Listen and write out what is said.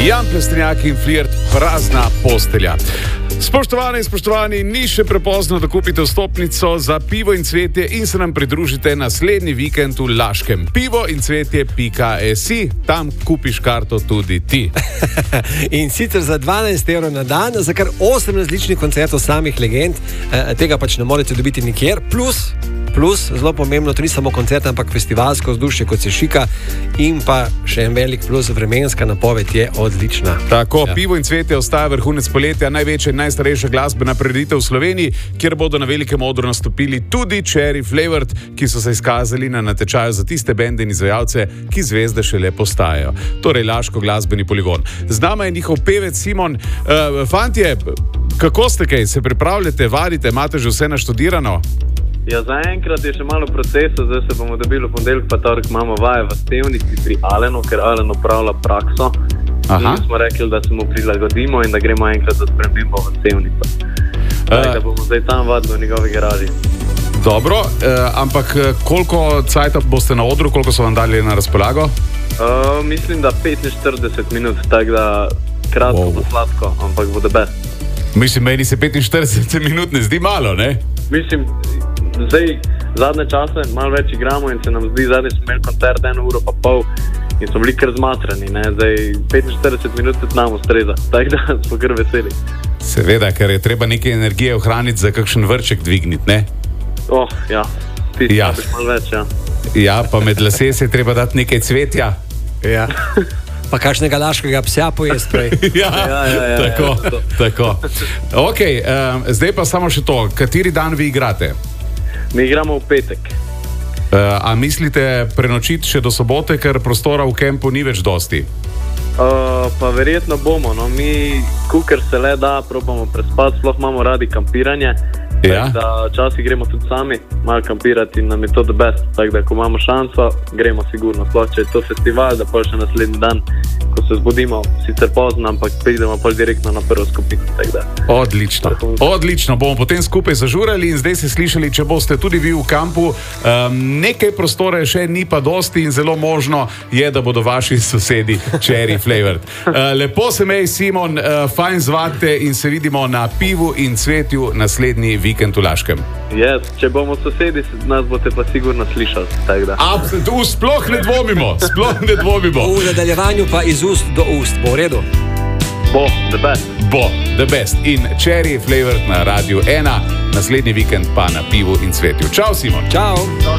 Jan Plestenjak in Flirt, Prazna postelja. Spoštovani, ni še prepozno, da kupite vstopnico za Pivo in cvetje in se nam pridružite naslednji vikend v Laškem. pivoincvetje.si, tam kupiš karto tudi ti. In sicer za 12 evrov na dan, za kar 8 različnih koncertov samih legend, tega pač ne morete dobiti nikjer, plus, zelo pomembno, to ni samo koncert, ampak festivalsko vzdušje, kot se šika, in pa še en velik plus, vremenska napoved je odlična. Tako, Pivo in cvetje ostaja vrhunec poletja, največja in najstarejša glasbena prireditev v Sloveniji, kjer bodo na velikem odru nastopili tudi Cherry Flavored, ki so se izkazali na natečaju za tiste bende in izvajalce, ki zvezde šele postajajo. Torej, Laško glasbeni poligon. Z nama je njihov pevec Simon. Fantje, kako ste kaj? Se pripravljate, vadite, imate že vse naštudirano? Ja, zaenkrat je še malo procesa, zdaj se bomo dobili v ponedeljek, pa torek imamo vaje v Stevnici pri Alenu, ker Alen opravlja prakso. Mi smo rekli, da se mu prilagodimo in da gremo enkrat za spremembo v Stevnico. Da bomo zdaj tam vadili v njegovi garaži. Dobro, ampak koliko cajta boste na odru, koliko so vam dali na razpolago? Mislim, da 45 minut, tako da kratko pa sladko, ampak bo the best. Mislim, meni se 45 minut ne zdi malo, ne? Mislim, zdaj zadnje čase malo več igramo in se nam zdi, zadnji smo imeli koncert 1 uro pa pol in smo bili kar zmatrani, ne? Zdaj 45 minut tudi nam ustreza, tako da smo kar veseli. Seveda, ker je treba nekaj energije ohraniti za kakšen vrček dvigniti, ne? Ja, ti staviš malo več, ja. Ja, pa med lase se je treba dati nekaj cvetja. Ja. Pa kakšnega laškega psa pojesti prej. Ja, tako. Ok, zdaj pa samo še to, kateri dan vi igrate? Mi igramo v petek. A mislite prenočiti še do sobote, ker prostora v kempu ni več dosti? Pa verjetno bomo, no, mi kukar se le da, probamo prespati, sploh imamo radi kampiranje. Ja. Da včasih gremo tudi sami malo kampirati in nam je to the best, tako da ko imamo šanso, gremo sigurno, sploh če je to festival, da pa še naslednji dan, ko se zbudimo, sicer pozno, ampak pridemo pa direktno na prvo skupino. Odlično, bomo potem skupaj zažurali in zdaj se slišali, če boste tudi vi v kampu. Nekaj prostore še ni pa dosti in zelo možno je, da bodo vaši sosedi Cherry Flavored. Lepo se mej, Simon, fajn zvate in se vidimo na Pivu in cvetju naslednji vikend v Laškem. Yes, če bomo sosedi, nas boste pa sigurno slišali. Sploh ne dvomimo. V nadaljevanju pa iz ust do ust. Bo v redu? Bo, the best. In Cherry Flavored na Radiu 1, naslednji vikend pa na Pivu in cvetju. Čau, Simon. Čau.